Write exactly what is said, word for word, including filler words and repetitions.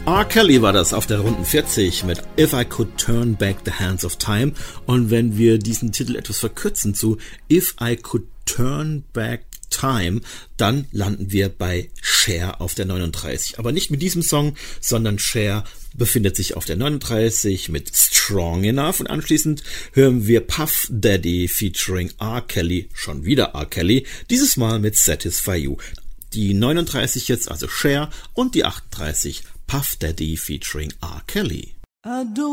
R. Kelly war das auf der Runden vierzig mit If I Could Turn Back the Hands of Time. Und wenn wir diesen Titel etwas verkürzen zu If I Could Turn Back Time, dann landen wir bei Cher auf der neununddreißig. Aber nicht mit diesem Song, sondern Cher befindet sich auf der neununddreißig mit Strong Enough. Und anschließend hören wir Puff Daddy featuring R. Kelly, schon wieder R. Kelly, dieses Mal mit Satisfy You. Die neununddreißig jetzt also Cher und die achtunddreißig Puff Daddy featuring R. Kelly.